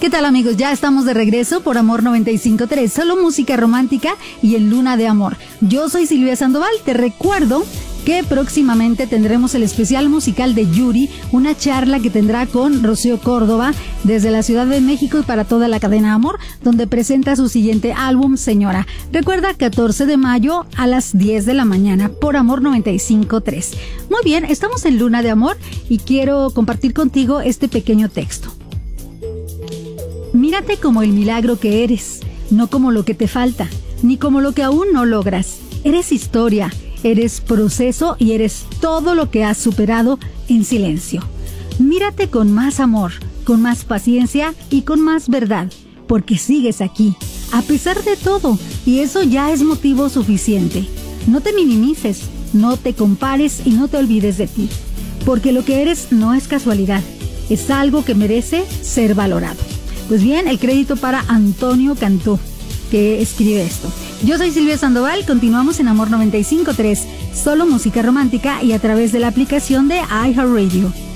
¿Qué tal, amigos? Ya estamos de regreso por Amor 95.3, solo música romántica y en Luna de Amor. Yo soy Silvia Sandoval, te recuerdo que próximamente tendremos el especial musical de Yuri, una charla que tendrá con Rocío Córdoba desde la Ciudad de México y para toda la cadena Amor, donde presenta su siguiente álbum, Señora. Recuerda, 14 de mayo a las 10 de la mañana por Amor 95.3. Muy bien, estamos en Luna de Amor y quiero compartir contigo este pequeño texto. Mírate como el milagro que eres, no como lo que te falta, ni como lo que aún no logras. Eres historia. Eres proceso y eres todo lo que has superado en silencio. Mírate con más amor, con más paciencia y con más verdad, porque sigues aquí, a pesar de todo, y eso ya es motivo suficiente. No te minimices, no te compares y no te olvides de ti, porque lo que eres no es casualidad, es algo que merece ser valorado. Pues bien, el crédito para Antonio Cantú, que escribe esto. Yo soy Silvia Sandoval, continuamos en Amor 95.3, solo música romántica y a través de la aplicación de iHeartRadio.